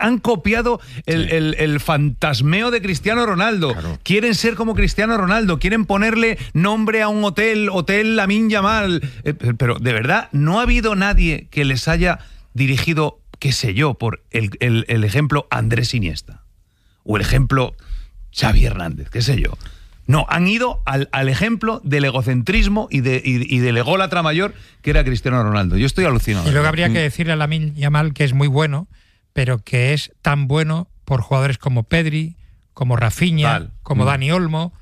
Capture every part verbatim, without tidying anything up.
han copiado el, sí. el, el fantasmeo de Cristiano Ronaldo. Claro. Quieren ser como Cristiano Ronaldo, quieren ponerle nombre a un hotel, Hotel Lamine Yamal. Eh, pero de verdad, no ha habido nadie que les haya dirigido, qué sé yo, por el, el, el ejemplo Andrés Iniesta o el ejemplo Xavi Hernández, qué sé yo. No, han ido al, al ejemplo del egocentrismo y, de, y, y del ególatra mayor que era Cristiano Ronaldo. Yo estoy alucinado. Y luego habría que decirle a Lamine Yamal que es muy bueno, pero que es tan bueno por jugadores como Pedri, como Rafinha, Tal. como mm. Dani Olmo,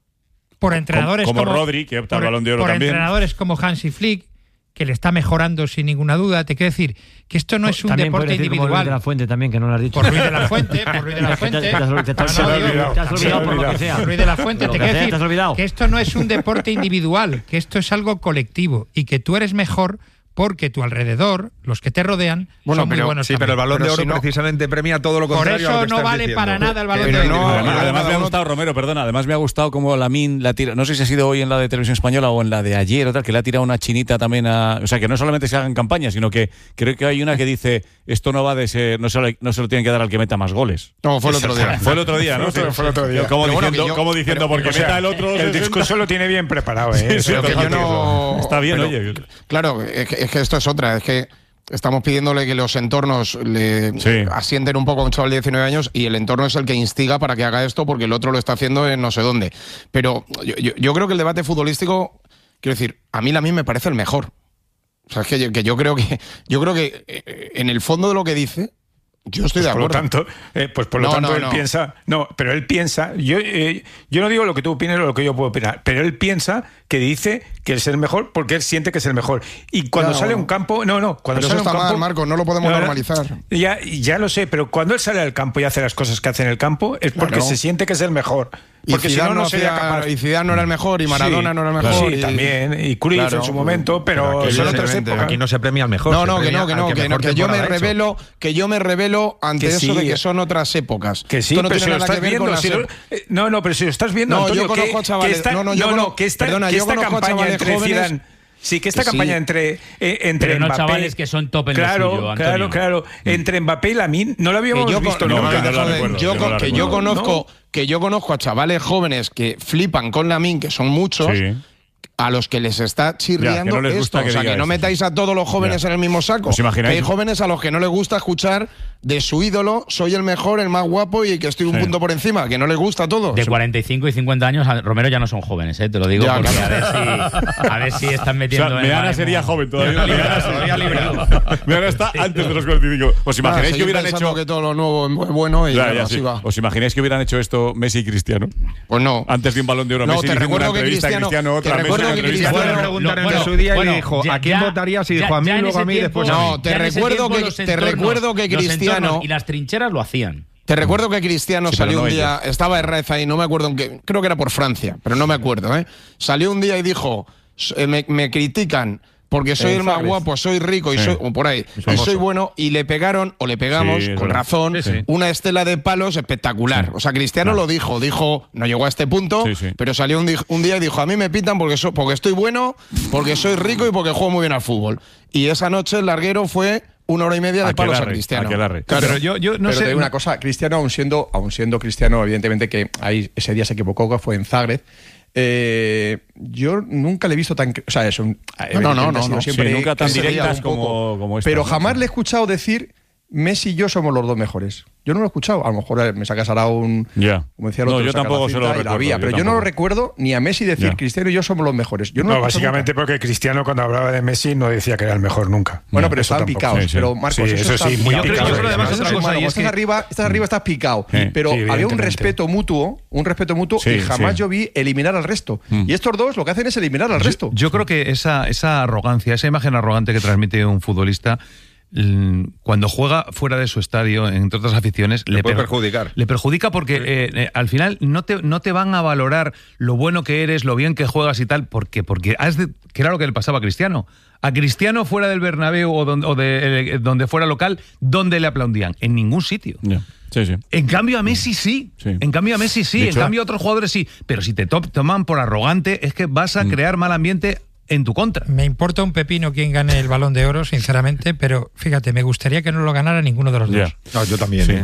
por entrenadores como, como, como Rodri, que opta al por, Balón de Oro por también. entrenadores como Hansi Flick, que le está mejorando sin ninguna duda. Te quiero decir que esto no es un también deporte individual. Por Luis de la Fuente también, que no lo has dicho. Por Luis de la Fuente, por Luis de la Fuente. Te, te, te, te, te, te has olvidado, te has olvidado por lo que sea. Luis de la Fuente, te quiero decir te que esto no es un deporte individual, que esto es algo colectivo y que tú eres mejor porque tu alrededor, los que te rodean, bueno, son pero, muy buenos. Sí, también. pero el Balón pero de Oro si no, precisamente premia todo lo contrario. Por eso a lo que no estás vale diciendo. para nada el Balón pero de Oro. no, además, además me ha gustado, Romero, perdona, además me ha gustado como Lamine la tira, no sé si ha sido hoy en la de Televisión Española o en la de ayer o tal, que le ha tirado una chinita también a... O sea, que no solamente se hagan campañas, sino que creo que hay una que dice, esto no va de ser, no se lo, no se lo tienen que dar al que meta más goles. No, fue el otro día. Fue el otro día, ¿no? Fue el otro día. Como Pero diciendo, bueno, yo, como diciendo porque o sea, meta el otro... El discurso lo tiene bien preparado, ¿eh? Sí, pero que yo no... Está bien, pero, oye. Claro, es que, es que esto es otra, es que estamos pidiéndole que los entornos le sí. asienten un poco a un chaval de diecinueve años y el entorno es el que instiga para que haga esto porque el otro lo está haciendo en no sé dónde. Pero yo, yo, yo creo que el debate futbolístico, quiero decir, a mí Lamine me parece el mejor. O sea, es que yo, que yo creo que yo creo que eh, en el fondo de lo que dice, yo estoy pues de acuerdo. Por lo tanto, eh, pues por lo no, tanto no, él no. piensa, no, pero él piensa, yo eh, yo no digo lo que tú opines o lo que yo puedo opinar, pero él piensa que dice que es el mejor porque él siente que es el mejor. Y cuando ya, sale a bueno. un campo, no, no, cuando pero sale eso a un está campo, mal, Marco, no lo podemos no, normalizar. Ya, ya lo sé, pero cuando él sale al campo y hace las cosas que hace en el campo es porque claro. se siente que es el mejor. Porque y si Zidane no, no no sería hacía, capaz. Y Zidane no era el mejor, y Maradona sí, no era el mejor. Sí, y, también, y Cruyff claro, en su momento, pero, pero son otras épocas. Aquí no se premia al mejor. No, no, que no, que no, que, no, que yo me revelo, que yo me revelo ante que eso sí, de que son otras épocas. Que sí, Esto no pero tiene si lo nada estás que ver viendo, con las si lo, épocas. eh, no, no, pero si lo estás viendo, No, Antonio, yo conozco que, a chavales, que esta, no, no, yo no, conozco, no, que esta, perdona, que yo esta conozco a campaña chavales entre jóvenes. Zidane, sí, que esta Que campaña sí. entre eh, entre pero no Mbappé, chavales que son top en claro, lo suyo, Antonio. claro, claro, entre Mbappé y Lamine no lo habíamos Que yo, visto no, nunca. no, no la joder, recuerdo, yo yo con- no la que yo recuerdo. conozco, que yo conozco a chavales jóvenes que flipan con Lamine, que son muchos. Sí. A los que les está chirriando Ya, que no les gusta esto. que O sea, diga que no eso, metáis a todos los jóvenes Ya. en el mismo saco. ¿Os imagináis? Que hay jóvenes a los que no les gusta escuchar de su ídolo, soy el mejor, el más guapo y que estoy un Sí. punto por encima, que no les gusta a todos. De cuarenta y cinco y cincuenta años, Romero ya no son jóvenes, ¿eh? Te lo digo Ya, porque claro. a, ver si, a ver si están O metiendo sea, en el Meana baremo. sería joven todavía. Meana Todavía librado. Meana está antes de los cuarenta y cinco. ¿Os Nada, imagináis que seguid hubieran pensando hecho... que todo lo nuevo es bueno y Ya, claro, ya, así sí. va. ¿Os imagináis que hubieran hecho esto Messi y Cristiano? Pues no. Antes de un Balón de Oro, No, Messi te diciendo recuerdo una que entrevista, Cristiano- Cristiano te otra, Messi recuerdo una que entrevista. Cristiano- Pueden preguntar Bueno, en su día bueno, y dijo, ya- ¿a quién ya- votarías? Y ya- dijo, a mí, ya en luego a ese mí, tiempo- después a mí. No, te ya en ese recuerdo tiempo que- los te entornos- recuerdo que los Cristiano- entornos y las trincheras lo hacían. Te recuerdo que Cristiano Sí, pero salió no un ellos. día, estaba Herrera ahí, no me acuerdo en qué, creo que era por Francia, pero no me acuerdo, ¿eh? Salió un día y dijo, eh, me, me critican porque soy Eh, el más Zagreb. guapo, soy rico y Sí. soy, o por ahí, y famoso. soy bueno, y le pegaron, o le pegamos, Sí, es con verdad. razón, Sí, sí. una estela de palos espectacular. Sí. O sea, Cristiano Claro. lo dijo, dijo, no llegó a este punto, Sí, sí. pero salió un, di- un día y dijo, a mí me pitan porque, so- porque estoy bueno, porque soy rico y porque juego muy bien al fútbol. Y esa noche el larguero fue una hora y media de palos a Aquelarre, Cristiano. Aquelarre. Claro. Pero yo, yo no Pero sé. te digo una cosa, Cristiano, aun siendo, aun siendo Cristiano, evidentemente que ahí ese día se equivocó, que fue en Zagreb. Eh, yo nunca le he visto tan. O sea, es un. No, no, no, evidentemente ha sido no. siempre Sí, nunca tan ese día directas un poco. como, como esta. Pero ¿no? jamás le he escuchado decir Messi y yo somos los dos mejores. Yo no lo he escuchado. A lo mejor eh, me sacas ahora un. Ya. Como decía el No, otro, yo saca tampoco la se lo cinta y la recuerdo, vía, yo pero yo no tampoco. lo recuerdo ni a Messi decir Ya. Cristiano y yo somos los mejores. Yo no, No, lo he escuchado básicamente nunca. porque Cristiano cuando hablaba de Messi no decía que era el mejor nunca. Bueno, No, pero eso estaban tampoco. picados. Sí, sí. Pero Marcos, Sí, eso está sí, muy picado. Yo creo- yo creo además Eso otra es cosa, humano. y es Estás que- arriba, estás arriba, estás picado. Sí, Pero sí, había un evidentemente. respeto mutuo, un respeto mutuo, Sí, y jamás sí. yo vi eliminar al resto. Mm. Y estos dos lo que hacen es eliminar al resto. Yo creo que esa, esa arrogancia, esa imagen arrogante que transmite un futbolista, mm, cuando juega fuera de su estadio, entre otras aficiones, Le puede per- perjudicar. Le perjudica porque eh, eh, al final no te, no te van a valorar lo bueno que eres, lo bien que juegas y tal, porque, porque has de, que era lo que le pasaba a Cristiano. A Cristiano fuera del Bernabéu o donde, o de, eh, donde fuera local, ¿dónde le aplaudían? En ningún sitio. Ya. Sí, sí. En cambio a Messi sí. Sí. En cambio a Messi sí. De En hecho- cambio a otros jugadores sí. Pero si te to- toman por arrogante, es que vas a crear mal ambiente en tu contra. Me importa un pepino quién gane el Balón de Oro, sinceramente, pero fíjate, me gustaría que no lo ganara ninguno de los Ya. dos. No, yo también. Sí. ¿eh?